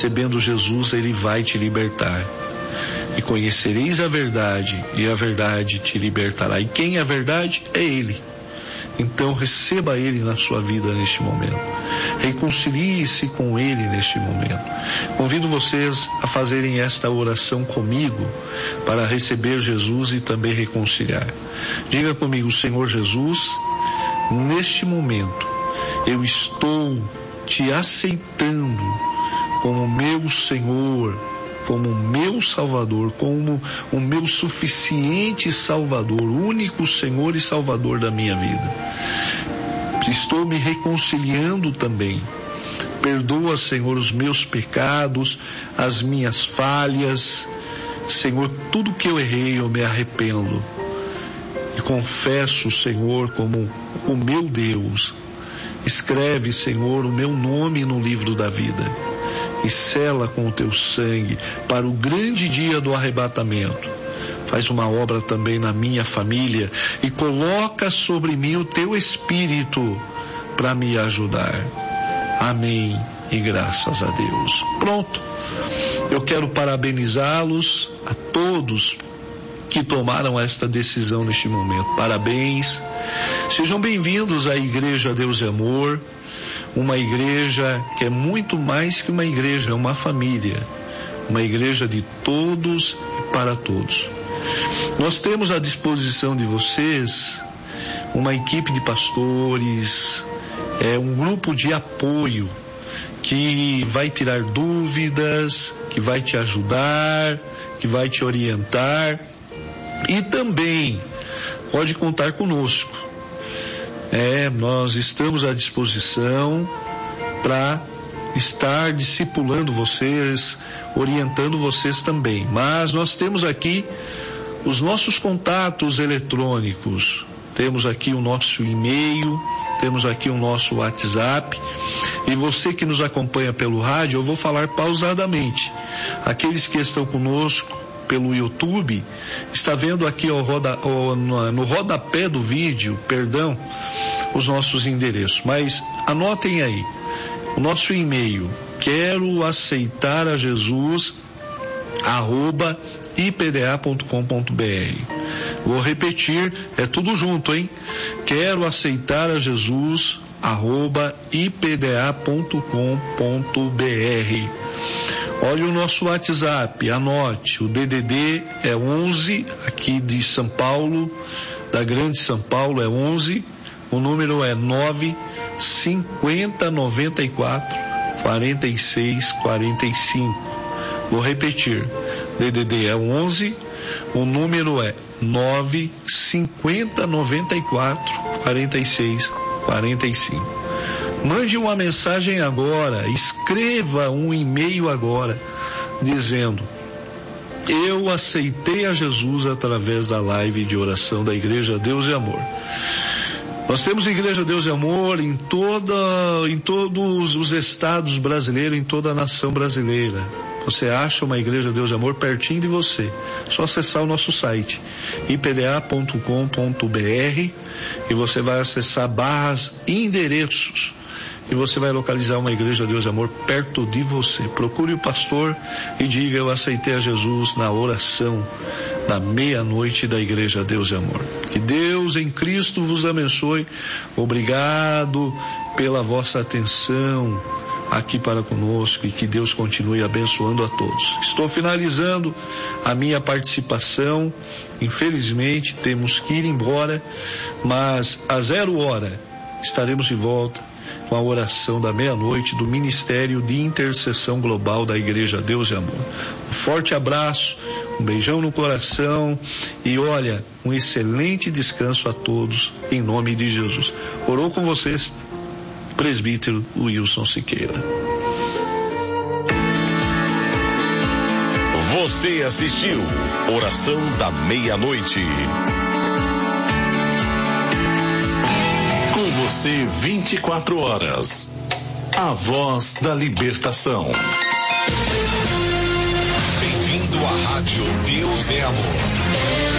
recebendo Jesus, Ele vai te libertar. E conhecereis a verdade, e a verdade te libertará. E quem é a verdade? É Ele. Então receba Ele na sua vida neste momento. Reconcilie-se com Ele neste momento. Convido vocês a fazerem esta oração comigo para receber Jesus e também reconciliar. Diga comigo: Senhor Jesus, neste momento eu estou te aceitando como meu Senhor, como meu Salvador, como o meu suficiente Salvador, único Senhor e Salvador da minha vida. Estou me reconciliando também. Perdoa, Senhor, os meus pecados, as minhas falhas. Senhor, tudo que eu errei, eu me arrependo. E confesso, Senhor, como o meu Deus. Escreve, Senhor, o meu nome no livro da vida e sela com o teu sangue para o grande dia do arrebatamento. Faz uma obra também na minha família e coloca sobre mim o teu Espírito para me ajudar. Amém e graças a Deus. Pronto. Eu quero parabenizá-los a todos que tomaram esta decisão neste momento. Parabéns. Sejam bem-vindos à Igreja Deus e Amor, uma igreja que é muito mais que uma igreja, é uma família, uma igreja de todos e para todos. Nós temos à disposição de vocês uma equipe de pastores, um grupo de apoio que vai tirar dúvidas, que vai te ajudar, que vai te orientar e também pode contar conosco. Nós estamos à disposição para estar discipulando vocês, orientando vocês também. Mas nós temos aqui os nossos contatos eletrônicos, temos aqui o nosso e-mail, temos aqui o nosso WhatsApp. E você que nos acompanha pelo rádio, eu vou falar pausadamente. Aqueles que estão conosco pelo YouTube, está vendo aqui no rodapé do vídeo, os nossos endereços. Mas anotem aí, o nosso e-mail, quero aceitar a Jesus, @ipda.com.br. Vou repetir, é tudo junto, hein? Quero aceitar a Jesus, @ipda.com.br. Olha o nosso WhatsApp, anote, o DDD é 11, aqui de São Paulo, da Grande São Paulo é 11, o número é 95094 4645. Vou repetir, DDD é 11, o número é 95094 4645. Mande uma mensagem agora, escreva um e-mail agora, dizendo: eu aceitei a Jesus através da live de oração da Igreja Deus e Amor. Nós temos Igreja Deus e Amor em todos os estados brasileiros, em toda a nação brasileira. Você acha uma Igreja Deus e Amor pertinho de você. Só acessar o nosso site, ipda.com.br, e você vai acessar barras e endereços. E você vai localizar uma Igreja Deus e Amor perto de você. Procure o pastor e diga: eu aceitei a Jesus na oração da meia-noite da Igreja Deus e Amor. Que Deus em Cristo vos abençoe. Obrigado pela vossa atenção aqui para conosco e que Deus continue abençoando a todos. Estou finalizando a minha participação. Infelizmente temos que ir embora, mas às 00h estaremos de volta com a oração da meia-noite do Ministério de Intercessão Global da Igreja Deus e Amor. Um forte abraço, um beijão no coração e olha, um excelente descanso a todos em nome de Jesus. Orou com vocês, presbítero Wilson Siqueira. Você assistiu Oração da Meia-Noite. Com você 24 horas. A voz da libertação. Bem-vindo à Rádio Deus é Amor.